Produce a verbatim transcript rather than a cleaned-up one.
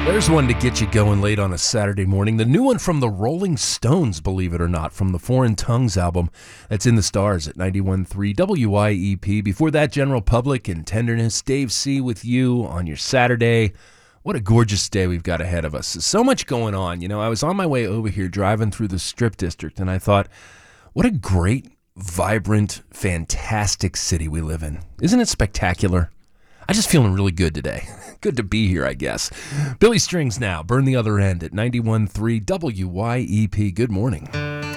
There's one to get you going late on a Saturday morning. The new one from the Rolling Stones, believe it or not, from the Foreign Tongues album that's in the stars at ninety-one point three W Y E P. Before that, General Public and Tenderness. Dave C. with you on your Saturday. What a gorgeous day we've got ahead of us. So much going on. You know, I was on my way over here driving through the Strip District, and I thought, what a great, vibrant, fantastic city we live in. Isn't it spectacular? I'm just feeling really good today. Good to be here, I guess. Billy Strings now, Burn the Other End at ninety-one point three W Y E P. Good morning.